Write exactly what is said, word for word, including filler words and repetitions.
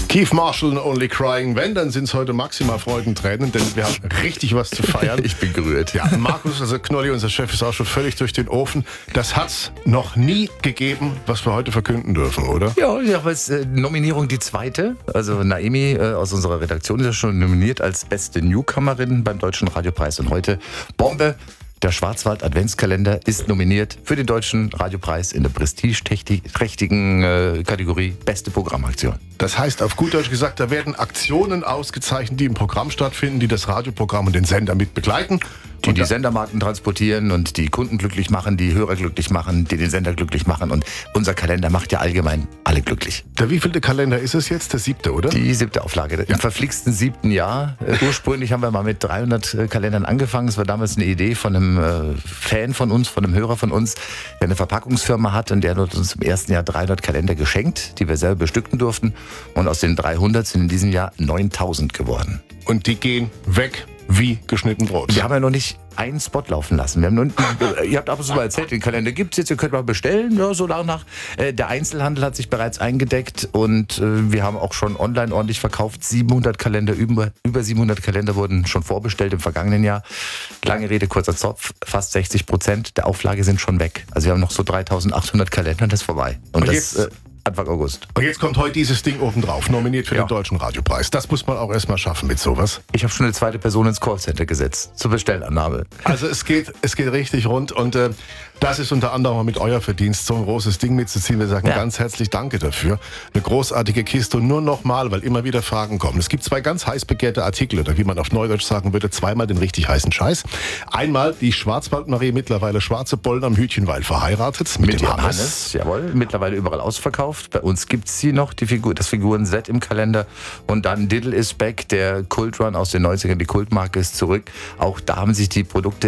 Keith Marshall und Only Crying When, dann sind es heute maximal Freudentränen, denn wir haben richtig was zu feiern. Ich bin gerührt. Ja, Markus, also Knolli, unser Chef, ist auch schon völlig durch den Ofen. Das hat's noch nie gegeben, was wir heute verkünden dürfen, oder? Ja, ja, aber es ist äh, Nominierung die zweite. Also Naemi äh, aus unserer Redaktion ist ja schon nominiert als beste Newcomerin beim Deutschen Radiopreis. Und heute Bombe. Der Schwarzwald Adventskalender ist nominiert für den Deutschen Radiopreis in der prestigeträchtigen äh, Kategorie Beste Programmaktion. Das heißt, auf gut Deutsch gesagt, da werden Aktionen ausgezeichnet, die im Programm stattfinden, die das Radioprogramm und den Sender mit begleiten. Die die Sendermarken transportieren und die Kunden glücklich machen, die Hörer glücklich machen, die den Sender glücklich machen. Und unser Kalender macht ja allgemein alle glücklich. Der wievielte Kalender ist es jetzt? Der siebte, oder? Die siebte Auflage. Ja. Im verflixten siebten Jahr. Äh, ursprünglich haben wir mal mit dreihundert äh, Kalendern angefangen. Das war damals eine Idee von einem äh, Fan von uns, von einem Hörer von uns, der eine Verpackungsfirma hat und der hat uns im ersten Jahr dreihundert Kalender geschenkt, die wir selber bestücken durften. Und aus den dreihundert sind in diesem Jahr neuntausend geworden. Und die gehen weg wie geschnitten Brot. Wir haben ja noch nicht einen Spot laufen lassen. Wir haben nur, ihr habt ab und zu mal erzählt, den Kalender gibt es jetzt, ihr könnt mal bestellen, ja, so danach. Äh, der Einzelhandel hat sich bereits eingedeckt und äh, wir haben auch schon online ordentlich verkauft. siebenhundert Kalender, über, über siebenhundert Kalender wurden schon vorbestellt im vergangenen Jahr. Lange Rede, kurzer Zopf, fast sechzig Prozent der Auflage sind schon weg. Also wir haben noch so dreitausendachthundert Kalender und das ist vorbei. Und, und das jetzt, äh, Anfang August. Und jetzt kommt heute dieses Ding obendrauf, nominiert für ja. den Deutschen Radiopreis. Das muss man auch erstmal schaffen mit sowas. Ich habe schon eine zweite Person ins Callcenter gesetzt, zur Bestellannahme. Also es geht, es geht richtig rund und äh, das ist unter anderem mit euer Verdienst, so ein großes Ding mitzuziehen. Wir sagen ja. ganz herzlich Danke dafür. Eine großartige Kiste und nur nochmal, weil immer wieder Fragen kommen. Es gibt zwei ganz heiß begehrte Artikel oder wie man auf Neudeutsch sagen würde, zweimal den richtig heißen Scheiß. Einmal die Schwarzwaldmarie, mittlerweile schwarze Bollen am Hütchenweil verheiratet. Mit, mit dem Hannes. Hannes. Jawohl, mittlerweile überall ausverkauft. Bei uns gibt es sie noch, die Figur, das Figurenset im Kalender. Und dann Diddle is back, der Kultrun aus den neunzigern, die Kultmarke ist zurück. Auch da haben sich die Produkte